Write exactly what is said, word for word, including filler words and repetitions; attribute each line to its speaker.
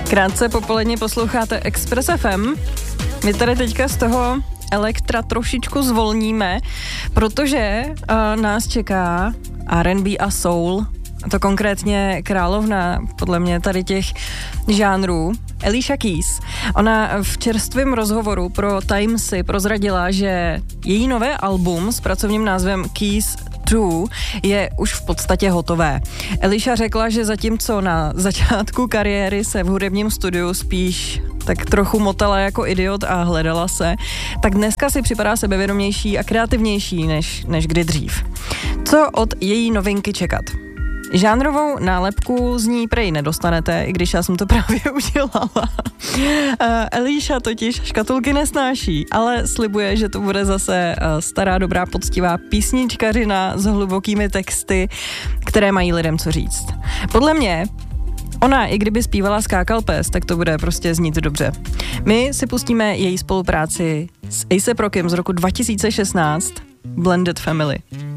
Speaker 1: Krátce popoledně posloucháte Express F M. My tady teďka z toho elektra trošičku zvolníme, protože uh, nás čeká R and B a soul, a to konkrétně královna, podle mě tady těch žánrů, Alicia Keys. Ona v čerstvém rozhovoru pro Timesy prozradila, že její nové album s pracovním názvem Keys dva je už v podstatě hotové. Alicia řekla, že zatímco na začátku kariéry se v hudebním studiu spíš tak trochu motala jako idiot a hledala se, tak dneska si připadá sebevědomější a kreativnější než, než kdy dřív. Co od její novinky čekat? Žánrovou nálepku z ní prej nedostanete, i když já jsem to právě udělala. Uh, Alicia totiž škatulky nesnáší, ale slibuje, že to bude zase uh, stará, dobrá, poctivá písničkařina s hlubokými texty, které mají lidem co říct. Podle mě ona, i kdyby zpívala Skákal pes, tak to bude prostě znít dobře. My si pustíme její spolupráci s A$ej ep Rockem z roku dva tisíce šestnáct, Blended Family.